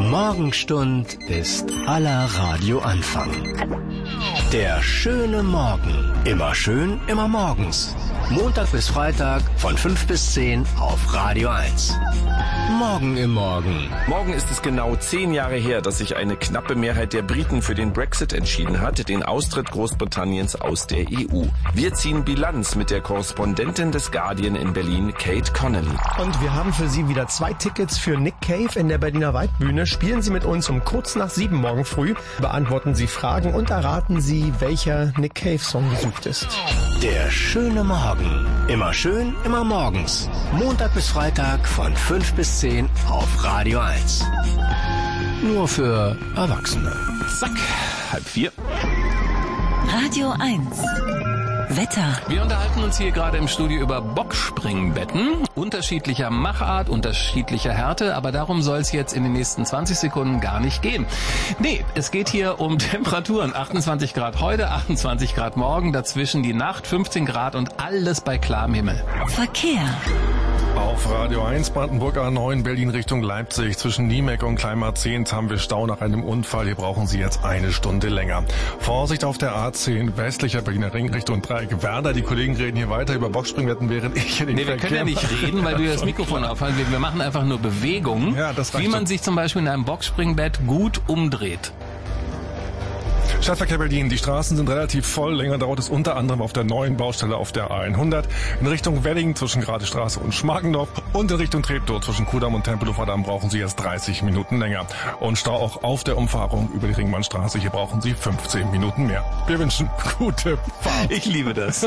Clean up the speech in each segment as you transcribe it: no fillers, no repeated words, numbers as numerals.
Morgenstund ist aller Radioanfang. Der schöne Morgen. Immer schön, immer morgens. Montag bis Freitag von 5 bis 10 auf Radio 1. Morgen im Morgen. Morgen ist es genau 10 Jahre her, dass sich eine knappe Mehrheit der Briten für den Brexit entschieden hat, den Austritt Großbritanniens aus der EU. Wir ziehen Bilanz mit der Korrespondentin des Guardian in Berlin, Kate Connolly. Und wir haben für Sie wieder 2 Tickets für Nick Cave in der Berliner Waldbühne. Spielen Sie mit uns um kurz nach 7 morgen früh, beantworten Sie Fragen und erraten Sie, welcher Nick Cave Song gesucht ist. Der schöne Morgen. Immer schön, immer morgens. Montag bis Freitag von 5 bis 10 auf Radio 1. Nur für Erwachsene. Zack, 3:30. Radio 1. Wetter. Wir unterhalten uns hier gerade im Studio über Boxspringbetten. Unterschiedlicher Machart, unterschiedlicher Härte, aber darum soll es jetzt in den nächsten 20 Sekunden gar nicht gehen. Nee, es geht hier um Temperaturen. 28 Grad heute, 28 Grad morgen, dazwischen die Nacht, 15 Grad und alles bei klarem Himmel. Verkehr. Auf Radio 1 Brandenburg A9 Berlin Richtung Leipzig. Zwischen Niemek und Kleinmarzehn haben wir Stau nach einem Unfall. Hier brauchen Sie jetzt 1 Stunde länger. Vorsicht auf der A10 westlicher Berliner Ring Richtung Dreieck Werder. Die Kollegen reden hier weiter über Boxspringbetten, während ich hier den wir können ja nicht reden, weil du das Mikrofon aufhalten. Wir machen einfach nur Bewegungen, ja, das reicht wie man sich zum Beispiel in einem Boxspringbett gut umdreht. Stadtverkehr Berlin. Die Straßen sind relativ voll. Länger dauert es unter anderem auf der neuen Baustelle auf der A100. In Richtung Wedding zwischen Gradestraße und Schmargendorf und in Richtung Treptow zwischen Kudamm und Tempelhofer Damm brauchen Sie erst 30 Minuten länger. Und Stau auch auf der Umfahrung über die Ringmannstraße. Hier brauchen Sie 15 Minuten mehr. Wir wünschen gute Fahrt. Ich liebe das.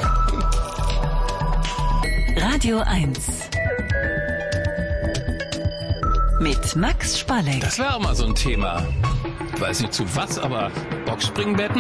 Radio 1. Mit Max Spalleck. Das wäre auch mal so ein Thema. Ich weiß nicht zu was, aber Boxspringbetten?